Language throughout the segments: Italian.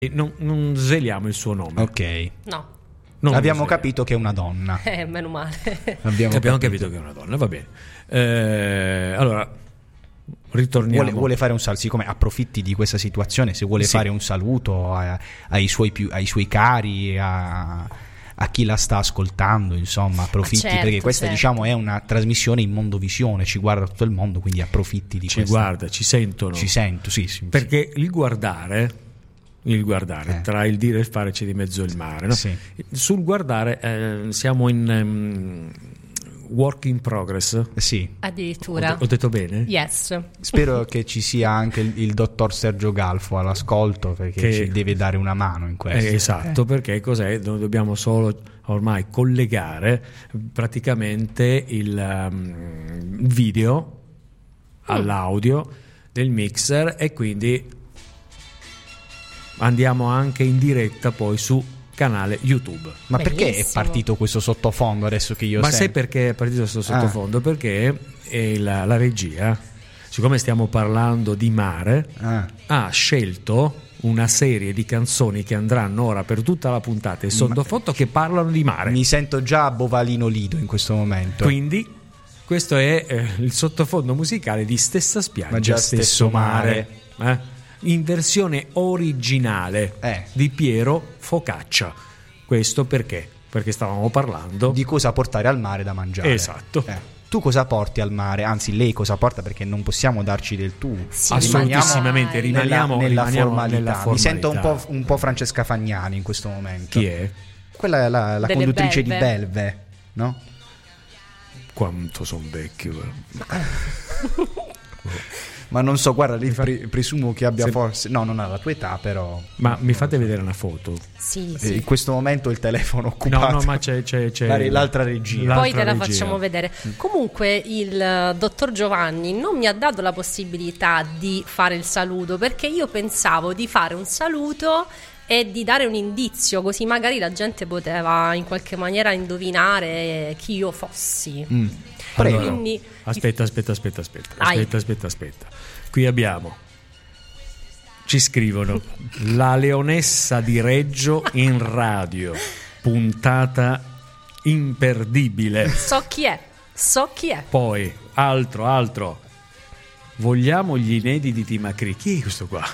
Non sveliamo il suo nome. Ok. No. Abbiamo capito che è una donna. Meno male. Abbiamo capito che è una donna, va bene. Allora, ritorniamo. Vuole fare un saluto, siccome approfitti di questa situazione, se vuole fare un saluto ai suoi cari, a chi la sta ascoltando, insomma, approfitti, perché questa diciamo è una trasmissione in mondovisione, ci guarda tutto il mondo, quindi approfitti di questo. Ci guarda, ci sentono. Ci sento, sì. Perché il guardare tra il dire e il fare c'è di mezzo il mare, no? Sì. Sul guardare siamo in work in progress. Sì. Addirittura. Ho detto bene? Yes. Spero che ci sia anche il dottor Sergio Galfo all'ascolto, perché ci deve dare una mano in questo. Esatto, perché cos'è? Noi dobbiamo solo ormai collegare praticamente il video all'audio del mixer, e quindi andiamo anche in diretta poi su canale YouTube. Ma perché è Bellissimo. partito questo sottofondo adesso che io Ma sento? sai perché è partito questo sottofondo? Perché la regia, siccome stiamo parlando di mare, ha scelto una serie di canzoni che andranno ora per tutta la puntata in sottofondo che parlano di mare. Mi sento già Bovalino Lido in questo momento. Quindi questo è il sottofondo musicale di Stessa spiaggia, Ma già stesso mare. In versione originale di Piero Focaccia. Questo perché? Perché stavamo parlando di cosa portare al mare da mangiare. Esatto. Tu cosa porti al mare? Anzi, lei cosa porta? Perché non possiamo darci del tu. Sì, assolutissimamente, rimaniamo nella formalità. nella formalità. Mi sento un po' Francesca Fagnani in questo momento. Chi è? Quella è la conduttrice Belve. di Belve, no? Quanto sono vecchio. Ma non so, guarda, presumo che abbia forse... No, non ha la tua età, però... Ma mi fate vedere una foto? Sì. In questo momento il telefono occupato. No, ma c'è l'altra regia. Poi te la facciamo vedere. Comunque il dottor Giovanni non mi ha dato la possibilità di fare il saluto, perché io pensavo di fare un saluto e di dare un indizio, così magari la gente poteva in qualche maniera indovinare chi io fossi. Allora, Quindi... aspetta. Qui abbiamo, ci scrivono: la Leonessa di Reggio in radio, puntata imperdibile. So chi è. Poi altro, vogliamo gli inediti di Macri. Chi è questo qua?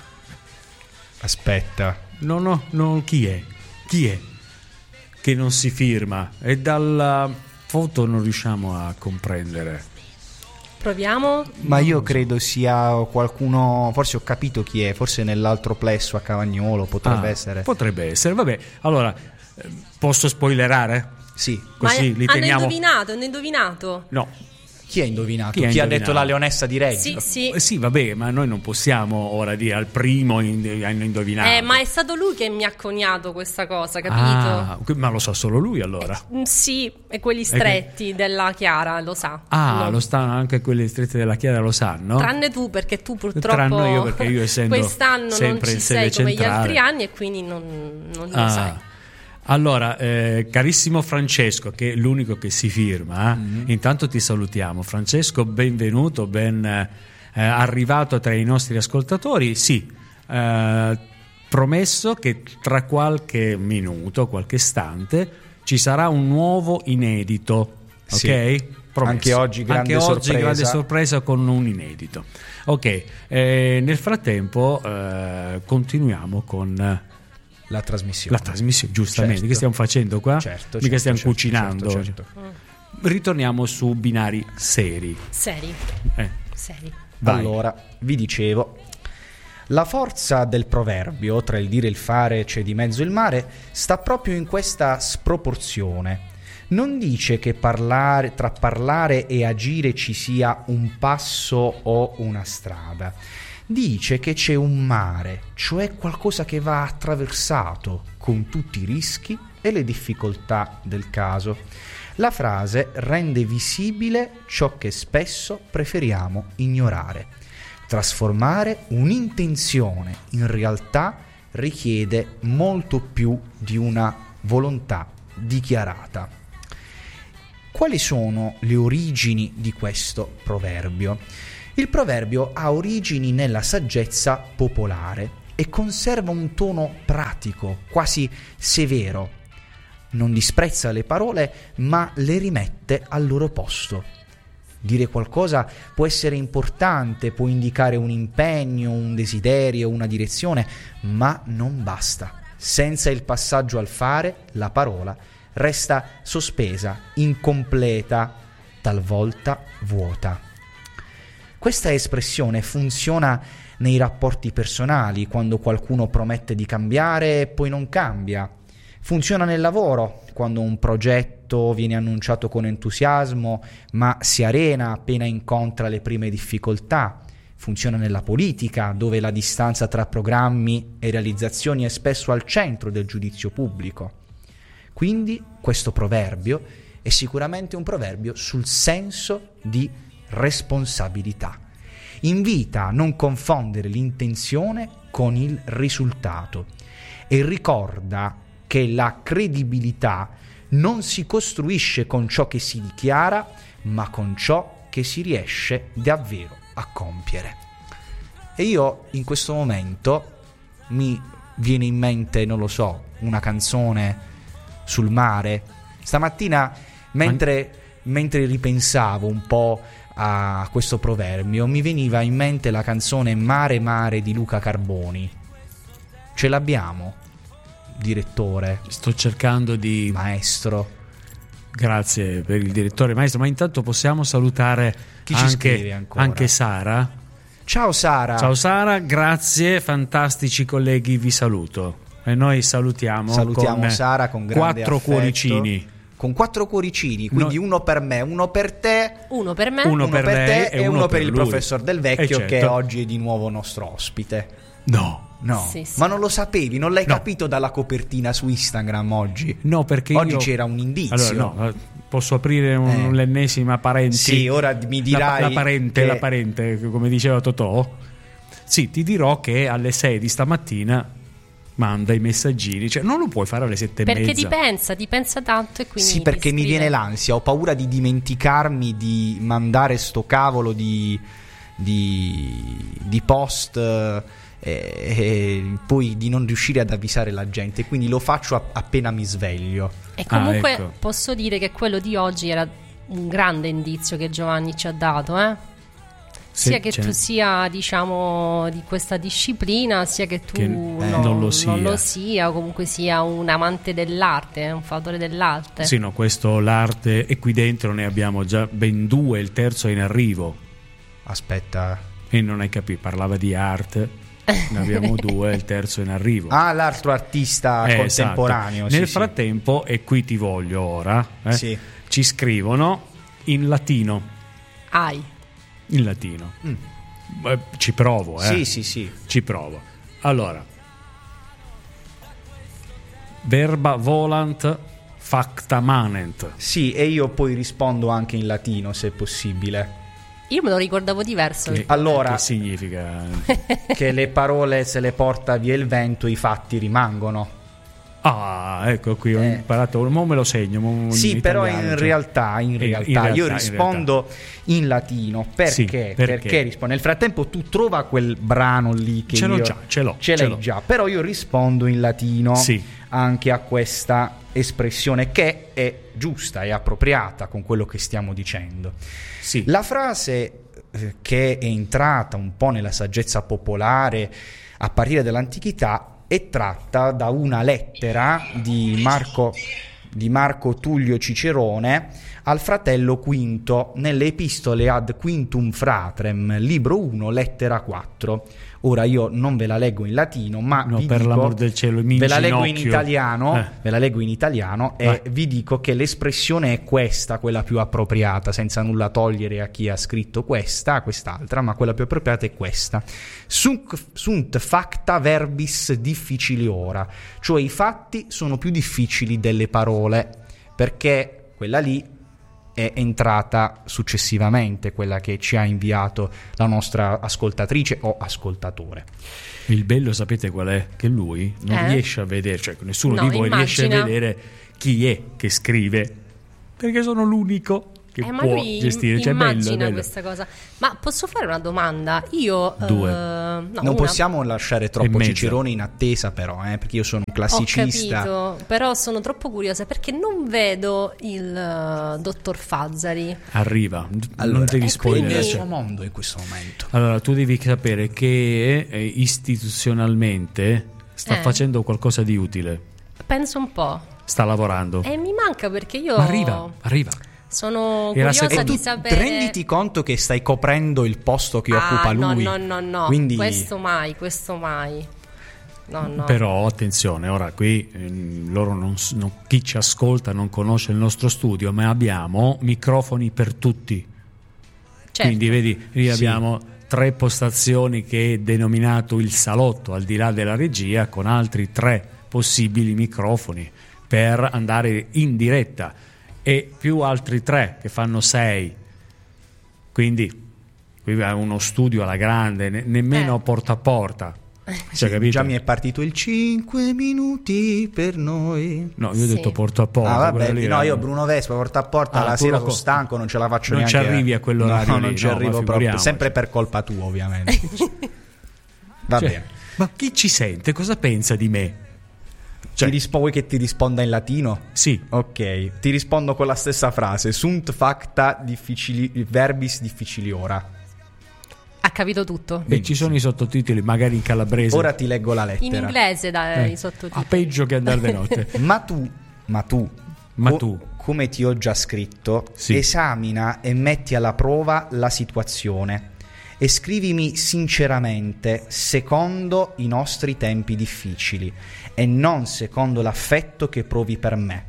Aspetta. No, chi è? Che non si firma, e dalla foto non riusciamo a comprendere. Proviamo. Ma io credo sia qualcuno, forse ho capito chi è, forse nell'altro plesso a Cavagnolo potrebbe essere. Potrebbe essere, vabbè. Allora, posso spoilerare? Sì. Così li teniamo. Hanno indovinato? No. Chi ha indovinato? Chi ha detto la Leonessa di Reggio? Sì. Vabbè, ma noi non possiamo ora dire al primo hanno indovinato. Ma è stato lui che mi ha coniato questa cosa, capito? Ma lo sa solo lui allora? Sì, e quelli stretti della Chiara lo sa. Lo sanno anche quelli stretti della Chiara, lo sanno? Tranne tu, perché tu purtroppo Tranne io, perché io essendo quest'anno sempre non ci sei come gli altri anni, e quindi non lo sai. Allora, carissimo Francesco, che è l'unico che si firma, intanto ti salutiamo. Francesco, benvenuto, ben arrivato tra i nostri ascoltatori. Sì, promesso che tra qualche minuto, qualche istante, ci sarà un nuovo inedito, sì. Ok? Promesso. Anche oggi grande sorpresa con un inedito. Ok, nel frattempo continuiamo con... La trasmissione, giustamente. Certo. Che stiamo facendo qua? Mica stiamo cucinando. Certo. Ritorniamo su binari seri. Seri. Allora, vi dicevo, la forza del proverbio, tra il dire e il fare c'è di mezzo il mare, sta proprio in questa sproporzione. Non dice che tra parlare e agire ci sia un passo o una strada. Dice che c'è un mare, cioè qualcosa che va attraversato con tutti i rischi e le difficoltà del caso. La frase rende visibile ciò che spesso preferiamo ignorare. Trasformare un'intenzione in realtà richiede molto più di una volontà dichiarata. Quali sono le origini di questo proverbio? Il proverbio ha origini nella saggezza popolare e conserva un tono pratico, quasi severo. Non disprezza le parole, ma le rimette al loro posto. Dire qualcosa può essere importante, può indicare un impegno, un desiderio, una direzione, ma non basta. Senza il passaggio al fare, la parola resta sospesa, incompleta, talvolta vuota. Questa espressione funziona nei rapporti personali, quando qualcuno promette di cambiare e poi non cambia. Funziona nel lavoro, quando un progetto viene annunciato con entusiasmo, ma si arena appena incontra le prime difficoltà. Funziona nella politica, dove la distanza tra programmi e realizzazioni è spesso al centro del giudizio pubblico. Quindi questo proverbio è sicuramente un proverbio sul senso di responsabilità. Invita a non confondere l'intenzione con il risultato e ricorda che la credibilità non si costruisce con ciò che si dichiara, ma con ciò che si riesce davvero a compiere. E io in questo momento mi viene in mente, non lo so, una canzone sul mare. Stamattina mentre ripensavo un po' a questo proverbio, mi veniva in mente la canzone Mare Mare di Luca Carboni. Ce l'abbiamo, direttore? Sto cercando di... Maestro. Grazie per il direttore, maestro, ma intanto possiamo salutare anche Sara. Ciao Sara. Ciao Sara, grazie, fantastici colleghi, vi saluto. E noi salutiamo con Sara con grande 4 affetto. Cuoricini. Con 4 cuoricini, quindi uno per me, uno per te, uno per me, uno per lei e uno per il lui. professor Del Vecchio, certo. che oggi è di nuovo nostro ospite. No. Sì. Ma non lo sapevi, non l'hai capito dalla copertina su Instagram oggi? No, perché oggi c'era un indizio. Allora, posso aprire l'ennesima parenti? Sì, ora mi dirai la parente, come diceva Totò. Sì, ti dirò che alle 6 di stamattina manda i messaggini, cioè non lo puoi fare alle 7:30. Perché ti pensa tanto e quindi sì, perché mi viene l'ansia, ho paura di dimenticarmi di mandare sto cavolo di post e poi di non riuscire ad avvisare la gente, quindi lo faccio appena mi sveglio. E comunque ecco. Posso dire che quello di oggi era un grande indizio che Giovanni ci ha dato, sia che tu sia, diciamo, di questa disciplina, sia che tu non lo sia, o comunque sia un amante dell'arte, un fautore dell'arte. Sì, no, questo l'arte, e qui dentro ne abbiamo già ben 2, il terzo è in arrivo. Aspetta. E non hai capito, parlava di arte, ne abbiamo 2, il terzo è in arrivo. Ah, l'altro artista contemporaneo. Esatto. Nel frattempo, e qui ti voglio ora, ci scrivono in latino. In latino. Ci provo, Sì. Ci provo. Allora, verba volant facta manent. Sì, e io poi rispondo anche in latino, se è possibile. Io me lo ricordavo diverso. Allora, che significa? Che le parole se le porta via il vento, i fatti rimangono. Ah, ecco, qui ho imparato, mo me lo segno. Sì, però in realtà io rispondo in latino. Perché? Sì, perché rispondo? Nel frattempo tu trova quel brano lì che ce l'hai già, però io rispondo in latino anche a questa espressione, che è giusta e appropriata con quello che stiamo dicendo. Sì. La frase che è entrata un po' nella saggezza popolare a partire dall'antichità è tratta da una lettera di Marco Tullio Cicerone al fratello Quinto nelle epistole ad Quintum Fratrem, libro 1, lettera 4. Ora io non ve la leggo in latino, ma per l'amor del cielo, ve la leggo in italiano, e vi dico che l'espressione è questa, quella più appropriata, senza nulla togliere a chi ha scritto quest'altra, ma quella più appropriata è questa. Sunt facta verbis difficiliora, cioè i fatti sono più difficili delle parole, perché quella lì è entrata successivamente, quella che ci ha inviato la nostra ascoltatrice o ascoltatore. Il bello, sapete qual è? Che lui non riesce a vedere, cioè nessuno di voi riesce a vedere chi è che scrive, perché sono l'unico può lui gestire. Cioè, immagina bello. questa cosa. Ma posso fare una domanda? Io non possiamo lasciare troppo Cicerone in attesa, però, perché io sono un classicista. Ho capito, però sono troppo curiosa perché non vedo il dottor Fazzari. Arriva, non devi spoilerare. Nel suo mondo in questo momento. Allora, tu devi sapere che istituzionalmente sta facendo qualcosa di utile. Penso un po'. Sta lavorando. E mi manca perché io... Ma arriva. Sono curiosa di sapere. Renditi conto che stai coprendo il posto che occupa lui. No. Quindi... Questo mai. No. Però attenzione, ora qui loro chi ci ascolta non conosce il nostro studio, ma abbiamo microfoni per tutti. Certo. Quindi vedi, lì abbiamo 3 postazioni che è denominato il salotto, al di là della regia, con altri 3 possibili microfoni per andare in diretta e più altri 3 che fanno 6. Quindi qui è uno studio alla grande, nemmeno porta a porta. Cioè, già mi è partito il 5 minuti per noi. No, io ho detto porta a porta. Vabbè, io Bruno Vespa porta a porta, la sera sono stanco, non ce la faccio non neanche. Non ci arrivi a quell'orario. No, non ci arrivo proprio. Sempre per colpa tua, ovviamente. Va bene. Ma chi ci sente? Cosa pensa di me? Vuoi che ti risponda in latino? Sì. Ok, ti rispondo con la stessa frase. Sunt facta verbis difficiliora. Ha capito tutto. E ci sono i sottotitoli, magari in calabrese. Ora ti leggo la lettera. In inglese i sottotitoli. Peggio che andare di notte. Ma tu, come ti ho già scritto, esamina e metti alla prova la situazione e scrivimi sinceramente secondo i nostri tempi difficili e non secondo l'affetto che provi per me.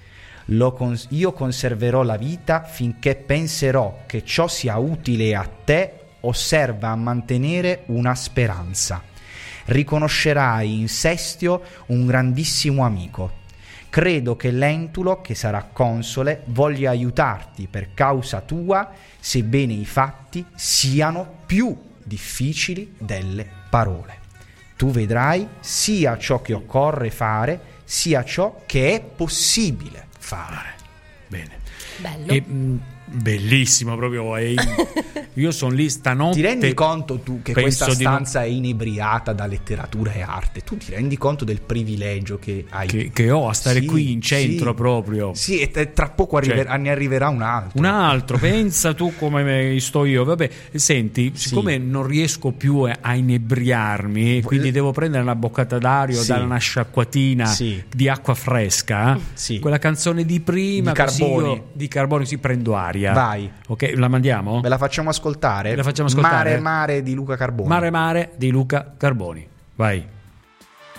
Io conserverò la vita finché penserò che ciò sia utile a te o serva a mantenere una speranza. Riconoscerai in Sestio un grandissimo amico. Credo che Lentulo, che sarà console, voglia aiutarti per causa tua, sebbene i fatti siano più difficili delle parole. Tu vedrai sia ciò che occorre fare, sia ciò che è possibile fare. Bene. Bello. Bellissimo proprio. Io sono lì stanotte. Ti rendi conto tu che questa stanza è inebriata da letteratura e arte? Tu ti rendi conto del privilegio che hai? Che ho a stare qui in centro proprio. Sì, e tra poco ne arriverà un altro. Pensa tu come sto io. Vabbè, senti, siccome non riesco più a inebriarmi, quindi devo prendere una boccata d'aria, dare una sciacquatina di acqua fresca, quella canzone di prima, di Carboni, prendo aria. Vai. Ok, la mandiamo? Ve la facciamo ascoltare? La facciamo ascoltare. Mare di Luca Carboni. Mare di Luca Carboni. Vai.